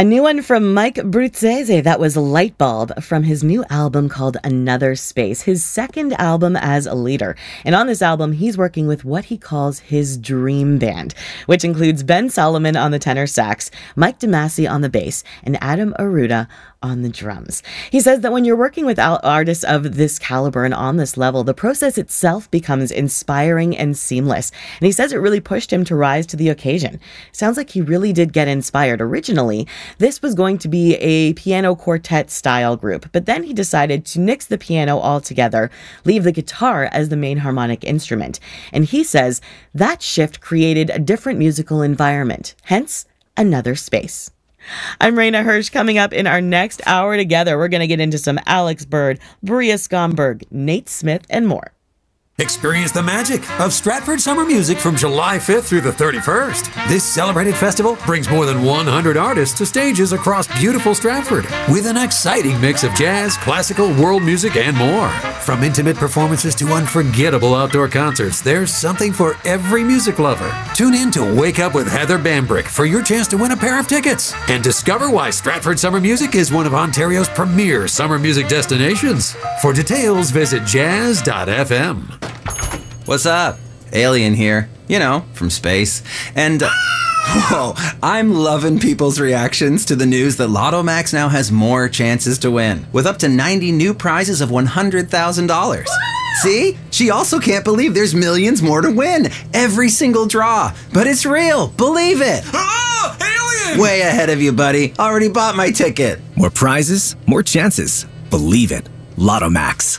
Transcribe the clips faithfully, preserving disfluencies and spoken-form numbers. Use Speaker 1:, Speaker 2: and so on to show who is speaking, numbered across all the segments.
Speaker 1: A new one from Mike Bruzzese. That was Light Bulb from his new album called Another Space, his second album as a leader. And on this album, he's working with what he calls his dream band, which includes Ben Solomon on the tenor sax, Mike DeMasi on the bass, and Adam Aruda on the drums. He says that when you're working with artists of this caliber and on this level, the process itself becomes inspiring and seamless. And he says it really pushed him to rise to the occasion. Sounds like he really did get inspired. Originally, this was going to be a piano quartet style group, but then he decided to nix the piano altogether, leave the guitar as the main harmonic instrument. And he says that shift created a different musical environment, hence Another Space. I'm Raina Hirsch. Coming up in our next hour together, we're going to get into some Alex Bird, Bria Skomberg, Nate Smith, and more.
Speaker 2: Experience the magic of Stratford Summer Music from July fifth through the thirty-first. This celebrated festival brings more than one hundred artists to stages across beautiful Stratford with an exciting mix of jazz, classical, world music, and more. From intimate performances to unforgettable outdoor concerts, there's something for every music lover. Tune in to Wake Up with Heather Bambrick for your chance to win a pair of tickets and discover why Stratford Summer Music is one of Ontario's premier summer music destinations. For details, visit jazz dot f m.
Speaker 3: What's up? Alien here, you know, from space. And, uh, whoa, I'm loving people's reactions to the news that Lotto Max now has more chances to win, with up to ninety new prizes of one hundred thousand dollars. See? She also can't believe there's millions more to win. Every single draw. But it's real. Believe it.
Speaker 2: Ah, alien!
Speaker 3: Way ahead of you, buddy. Already bought my ticket.
Speaker 4: More prizes, more chances. Believe it. Lotto Max.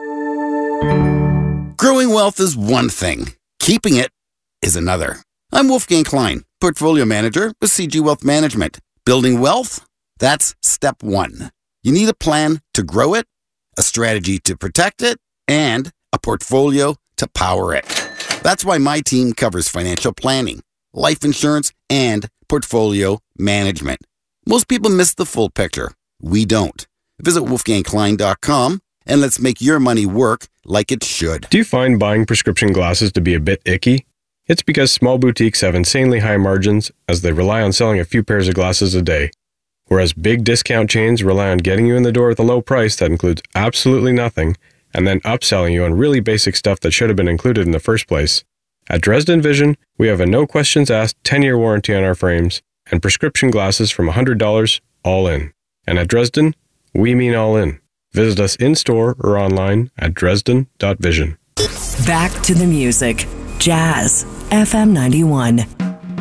Speaker 5: Growing wealth is one thing. Keeping it is another. I'm Wolfgang Klein, Portfolio Manager with C G Wealth Management. Building wealth? That's step one. You need a plan to grow it, a strategy to protect it, and a portfolio to power it. That's why my team covers financial planning, life insurance, and portfolio management. Most people miss the full picture. We don't. Visit wolfgang klein dot com and let's make your money work like it should.
Speaker 6: Do you find buying prescription glasses to be a bit icky? It's because small boutiques have insanely high margins as they rely on selling a few pairs of glasses a day, whereas big discount chains rely on getting you in the door with a low price that includes absolutely nothing and then upselling you on really basic stuff that should have been included in the first place. At Dresden Vision, we have a no questions asked ten-year warranty on our frames and prescription glasses from one hundred dollars all in. And at Dresden, we mean all in. Visit us in-store or online at dresden dot vision.
Speaker 7: Back to the music. Jazz F M ninety-one.